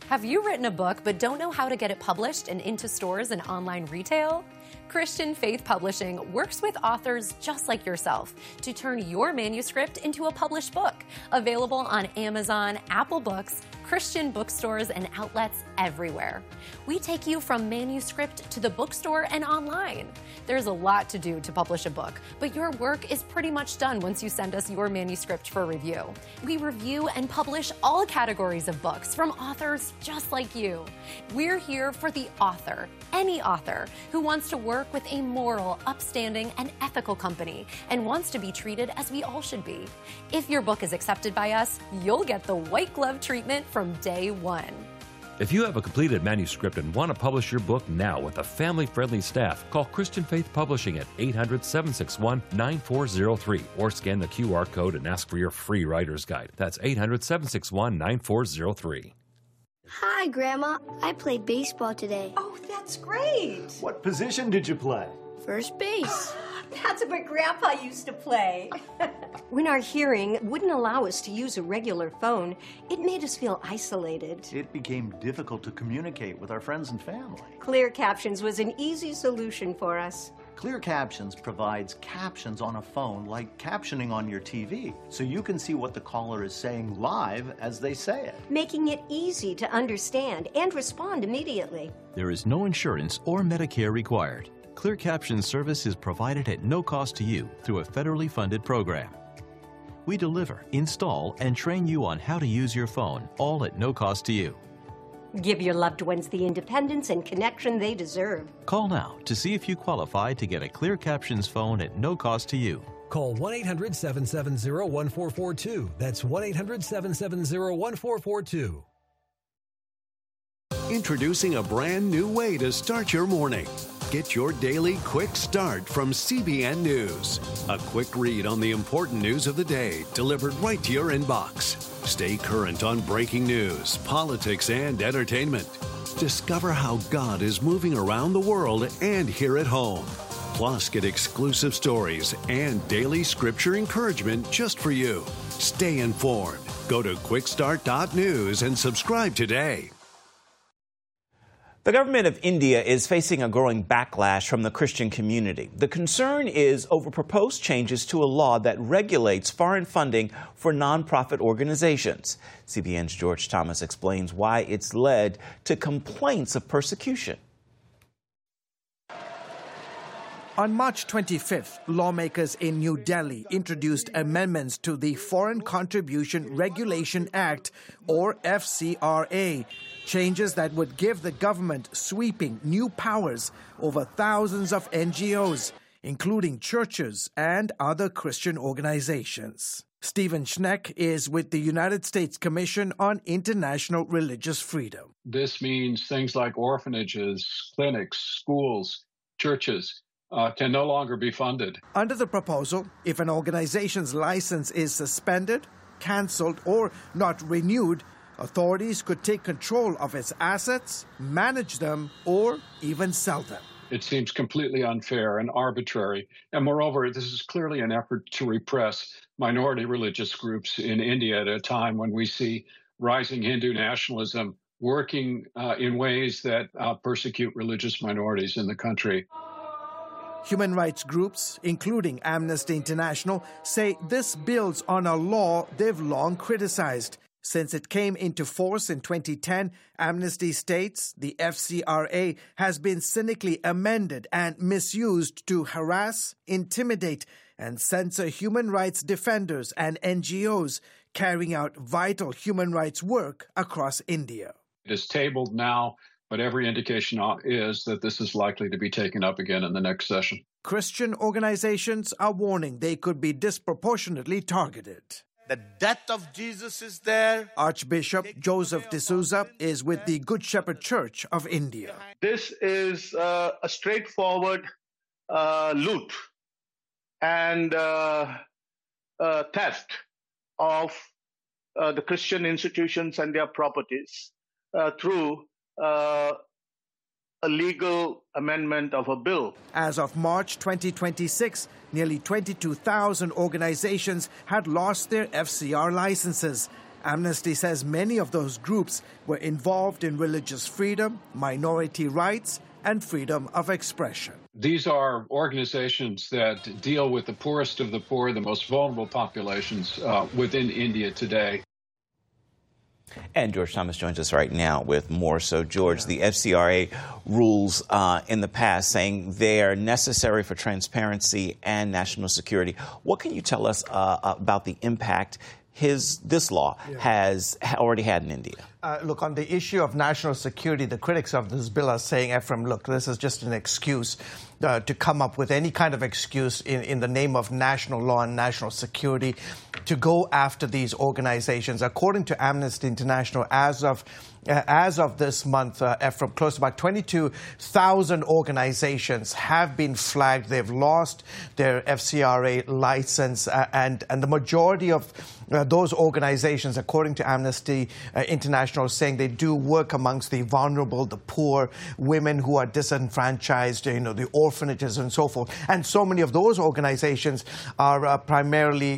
Have you written a book but don't know how to get it published and into stores and online retail? Christian Faith Publishing works with authors just like yourself to turn your manuscript into a published book, available on Amazon, Apple Books, Christian bookstores, and outlets everywhere. We take you from manuscript to the bookstore and online. There's a lot to do to publish a book, but your work is pretty much done once you send us your manuscript for review. We review and publish all categories of books from authors just like you. We're here for the author, any author who wants to work with a moral, upstanding, and ethical company and wants to be treated as we all should be. If your book is accepted by us, you'll get the white glove treatment from day one. If you have a completed manuscript and want to publish your book now with a family-friendly staff, call Christian Faith Publishing at 800-761-9403 or scan the QR code and ask for your free writer's guide. That's 800-761-9403. Hi, Grandma. I played baseball today. Oh, that's great. What position did you play? First base. That's what Grandpa used to play. When our hearing wouldn't allow us to use a regular phone, it made us feel isolated. It became difficult to communicate with our friends and family. Clear Captions was an easy solution for us. Clear Captions provides captions on a phone like captioning on your TV, so you can see what the caller is saying live as they say it, making it easy to understand and respond immediately. There is no insurance or Medicare required. Clear Captions service is provided at no cost to you through a federally funded program. We deliver, install, and train you on how to use your phone, all at no cost to you. Give your loved ones the independence and connection they deserve. Call now to see if you qualify to get a Clear Captions phone at no cost to you. Call 1-800-770-1442. That's 1-800-770-1442. Introducing a brand new way to start your morning. Get your daily quick start from CBN News. A quick read on the important news of the day delivered right to your inbox. Stay current on breaking news, politics, and entertainment. Discover how God is moving around the world and here at home. Plus, get exclusive stories and daily scripture encouragement just for you. Stay informed. Go to quickstart.news and subscribe today. The government of India is facing a growing backlash from the Christian community. The concern is over proposed changes to a law that regulates foreign funding for nonprofit organizations. CBN's George Thomas explains why it's led to complaints of persecution. On March 25th, lawmakers in New Delhi introduced amendments to the Foreign Contribution Regulation Act, or FCRA, changes that would give the government sweeping new powers over thousands of NGOs, including churches and other Christian organizations. Stephen Schneck is with the United States Commission on International Religious Freedom. This means things like orphanages, clinics, schools, churches can no longer be funded. Under the proposal, if an organization's license is suspended, canceled, or not renewed, authorities could take control of its assets, manage them, or even sell them. It seems completely unfair and arbitrary. And moreover, this is clearly an effort to repress minority religious groups in India at a time when we see rising Hindu nationalism working in ways that persecute religious minorities in the country. Human rights groups, including Amnesty International, say this builds on a law they've long criticized. Since it came into force in 2010, Amnesty states the FCRA has been cynically amended and misused to harass, intimidate, and censor human rights defenders and NGOs carrying out vital human rights work across India. It is tabled now, but every indication is that this is likely to be taken up again in the next session. Christian organizations are warning they could be disproportionately targeted. The death of Jesus is there. Archbishop Joseph D'Souza is with the Good Shepherd Church of India. This is a straightforward loot and theft of the Christian institutions and their properties through a legal amendment of a bill. As of March 2026, nearly 22,000 organizations had lost their FCR licenses, Amnesty says many of those groups were involved in religious freedom, minority rights, and freedom of expression. These are organizations that deal with the poorest of the poor, the most vulnerable populations within India today. And George Thomas joins us right now with more. So, George, the FCRA rules in the past saying they are necessary for transparency and national security. What can you tell us about the impact this law has already had in India? Look, on the issue of national security, the critics of this bill are saying, Ephraim, look, this is just an excuse to come up with any kind of excuse in the name of national law and national security to go after these organizations. According to Amnesty International, as of this month, Ephraim, close to about 22,000 organizations have been flagged. They've lost their FCRA license, and the majority of those organizations, according to Amnesty International, saying they do work amongst the vulnerable, the poor, women who are disenfranchised, the orphanages and so forth. And so many of those organizations are primarily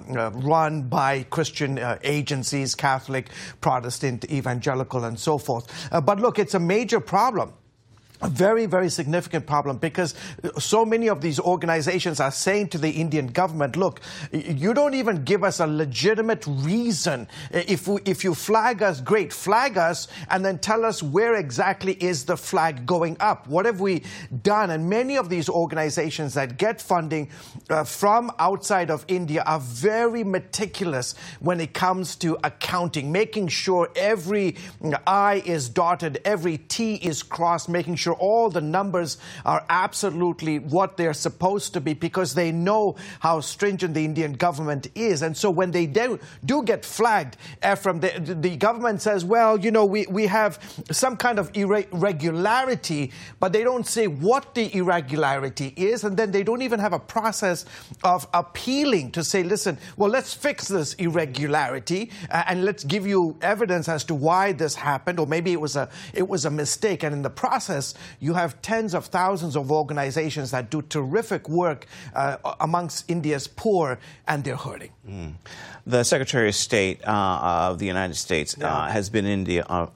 run by Christian agencies, Catholic, Protestant, evangelical, and so forth. But look, it's a major problem. A very, very significant problem, because so many of these organizations are saying to the Indian government, look, you don't even give us a legitimate reason. If you flag us, great, flag us, and then tell us where exactly is the flag going up. What have we done? And many of these organizations that get funding from outside of India are very meticulous when it comes to accounting, making sure every I is dotted, every T is crossed, making sure all the numbers are absolutely what they're supposed to be, because they know how stringent the Indian government is. And so when they do get flagged, Ephraim, the government says, well, we have some kind of irregularity, but they don't say what the irregularity is. And then they don't even have a process of appealing to say, listen, well, let's fix this irregularity and let's give you evidence as to why this happened, or maybe it was a mistake. And in the process, you have tens of thousands of organizations that do terrific work amongst India's poor, and they're hurting. The Secretary of State of the United States has been in India on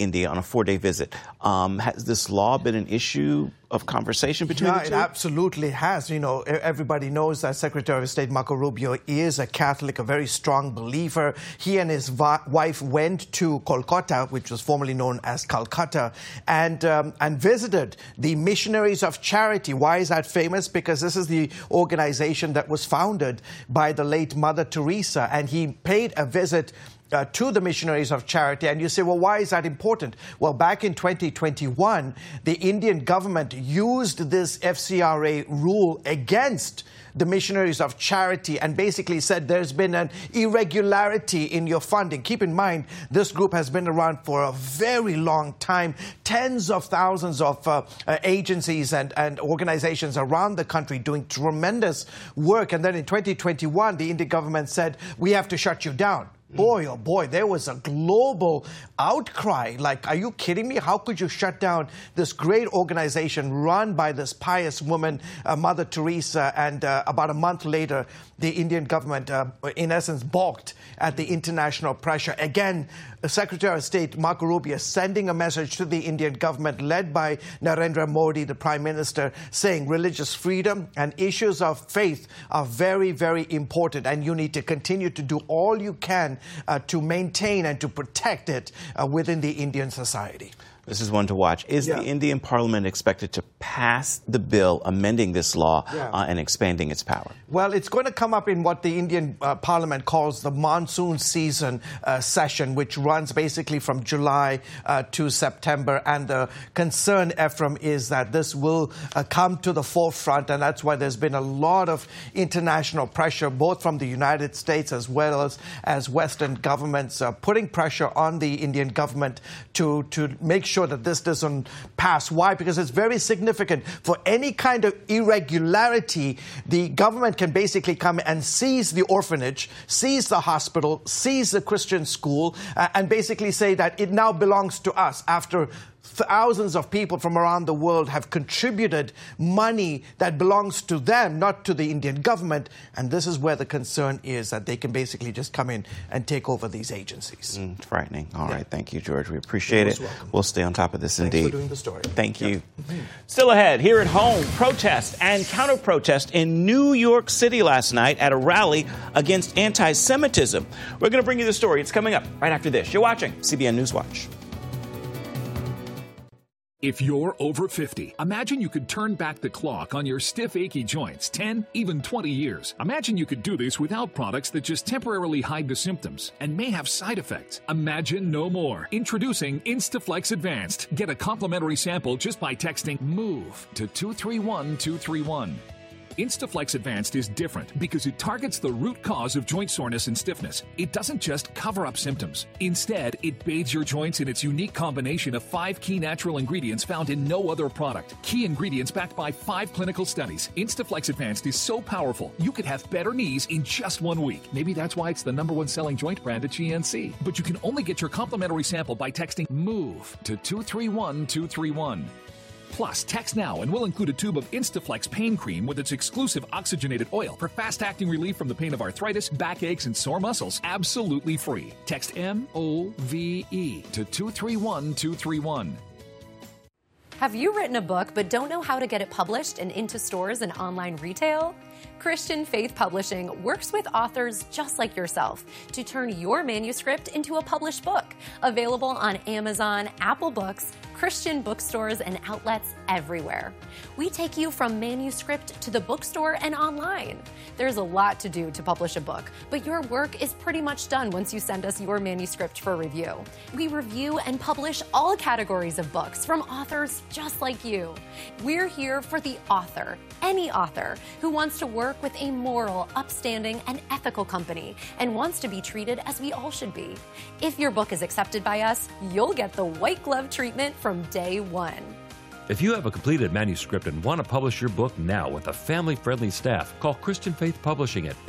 a 4-day visit. Has this law been an issue of conversation between the two? It absolutely has. Everybody knows that Secretary of State Marco Rubio is a Catholic, a very strong believer. He and his wife went to Kolkata, which was formerly known as Calcutta, and visited the Missionaries of Charity. Why is that famous? Because this is the organization that was founded by the late Mother Teresa, and he paid a visit to the Missionaries of Charity. And you say, well, why is that important? Well, back in 2021, the Indian government used this FCRA rule against the Missionaries of Charity and basically said there's been an irregularity in your funding. Keep in mind, this group has been around for a very long time. Tens of thousands of agencies and organizations around the country doing tremendous work. And then in 2021, the Indian government said, we have to shut you down. Boy, oh boy, there was a global outcry. Like, are you kidding me? How could you shut down this great organization run by this pious woman, Mother Teresa? And about a month later, the Indian government, in essence, balked at the international pressure. Again, the Secretary of State, Marco Rubio, sending a message to the Indian government, led by Narendra Modi, the Prime Minister, saying religious freedom and issues of faith are very, very important, and you need to continue to do all you can to maintain and to protect it within the Indian society. This is one to watch. Is the Indian Parliament expected to pass the bill amending this law and expanding its power? Well, it's going to come up in what the Indian Parliament calls the monsoon season session, which runs basically from July to September. And the concern, Ephraim, is that this will come to the forefront. And that's why there's been a lot of international pressure, both from the United States as well as Western governments, putting pressure on the Indian government to make sure that this doesn't pass. Why? Because it's very significant. For any kind of irregularity, the government can basically come and seize the orphanage, seize the hospital, seize the Christian school, and basically say that it now belongs to us after thousands of people from around the world have contributed money that belongs to them, not to the Indian government. And this is where the concern is, that they can basically just come in and take over these agencies. It's frightening. All right. Thank you, George. We appreciate it. Welcome. We'll stay on top of this Thanks indeed. for doing the story. Thank you. Still ahead, here at home, protest and counter-protest in New York City last night at a rally against anti-Semitism. We're going to bring you the story. It's coming up right after this. You're watching CBN Newswatch. If you're over 50, imagine you could turn back the clock on your stiff, achy joints 10, even 20 years. Imagine you could do this without products that just temporarily hide the symptoms and may have side effects. Imagine no more. Introducing Instaflex Advanced. Get a complimentary sample just by texting MOVE to 231231. Instaflex Advanced is different because it targets the root cause of joint soreness and stiffness. It doesn't just cover up symptoms. Instead, it bathes your joints in its unique combination of 5 key natural ingredients found in no other product. Key ingredients backed by 5 clinical studies. Instaflex Advanced is so powerful, you could have better knees in just 1 week. Maybe that's why it's the #1 selling joint brand at GNC. But you can only get your complimentary sample by texting MOVE to 231231. Plus, text now and we'll include a tube of Instaflex pain cream with its exclusive oxygenated oil for fast-acting relief from the pain of arthritis, backaches, and sore muscles, absolutely free. Text MOVE to 231231. Have you written a book but don't know how to get it published and into stores and online retail? Christian Faith Publishing works with authors just like yourself to turn your manuscript into a published book. Available on Amazon, Apple Books, Christian bookstores, and outlets everywhere. We take you from manuscript to the bookstore and online. There's a lot to do to publish a book, but your work is pretty much done once you send us your manuscript for review. We review and publish all categories of books from authors just like you. We're here for the author, any author who wants to work with a moral, upstanding, and ethical company and wants to be treated as we all should be. If your book is accepted by us, you'll get the white glove treatment from day one. If you have a completed manuscript and want to publish your book now with a family-friendly staff, call Christian Faith Publishing at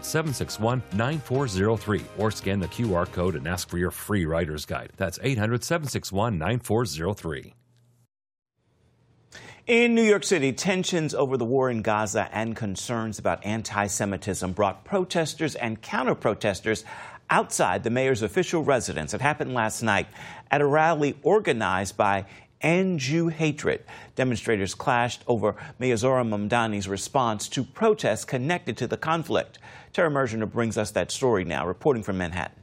800-761-9403 or scan the QR code and ask for your free writer's guide. That's 800-761-9403. In New York City, tensions over the war in Gaza and concerns about anti-Semitism brought protesters and counter-protesters outside the mayor's official residence. It happened last night at a rally organized by End Jew Hatred. Demonstrators clashed over Mayor Zohran Mamdani's response to protests connected to the conflict. Tara Mergener brings us that story now, reporting from Manhattan.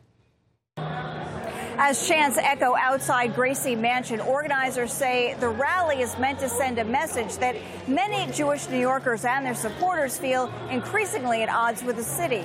As chants echo outside Gracie Mansion, organizers say the rally is meant to send a message that many Jewish New Yorkers and their supporters feel increasingly at odds with the city.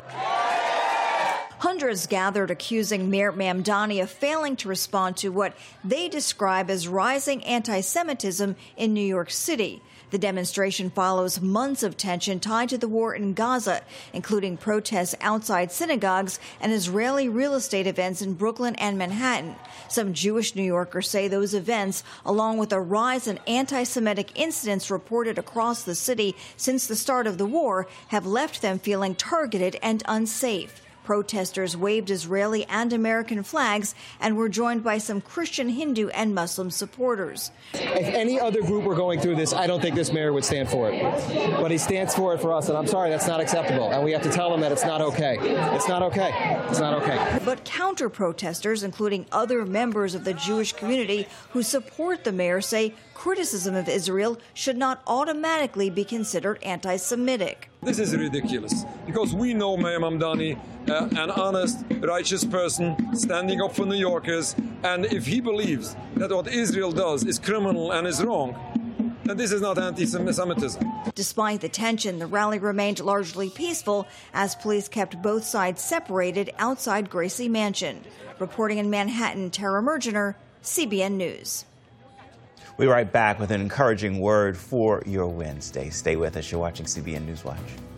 Hundreds gathered accusing Mayor Mamdani of failing to respond to what they describe as rising anti-Semitism in New York City. The demonstration follows months of tension tied to the war in Gaza, including protests outside synagogues and Israeli real estate events in Brooklyn and Manhattan. Some Jewish New Yorkers say those events, along with a rise in anti-Semitic incidents reported across the city since the start of the war, have left them feeling targeted and unsafe. Protesters waved Israeli and American flags and were joined by some Christian, Hindu, and Muslim supporters. If any other group were going through this, I don't think this mayor would stand for it. But he stands for it for us, and I'm sorry, that's not acceptable. And we have to tell him that it's not okay. It's not okay. It's not okay. But counter-protesters, including other members of the Jewish community who support the mayor, say criticism of Israel should not automatically be considered anti-Semitic. This is ridiculous, because we know Mayor Mamdani, an honest, righteous person standing up for New Yorkers, and if he believes that what Israel does is criminal and is wrong, then this is not anti-Semitism. Despite the tension, the rally remained largely peaceful as police kept both sides separated outside Gracie Mansion. Reporting in Manhattan, Tara Mergener, CBN News. We'll be right back with an encouraging word for your Wednesday. Stay with us. You're watching CBN Newswatch.